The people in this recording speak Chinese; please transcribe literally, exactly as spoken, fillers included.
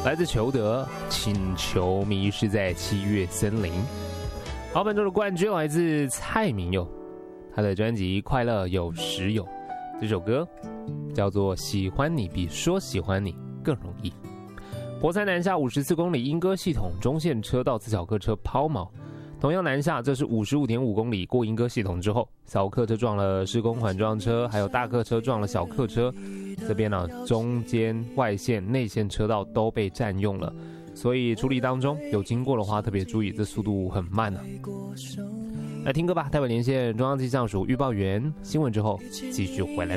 来自裘德，请求迷失在七月森林。好，本周的冠军来自蔡明佑，他的专辑《快乐有时有》，这首歌叫做《喜欢你比说喜欢你更容易》。博才南下五十四公里莺歌系统中线车道自小客车抛锚，同样南下，这是五十五点五公里过莺歌系统之后，小客车撞了施工缓撞车，还有大客车撞了小客车。这边呢、啊，中间、外线、内线车道都被占用了，所以处理当中有经过的话，特别注意，这速度很慢啊。来听歌吧，代表连线中央气象署预报员新闻之后，继续回来。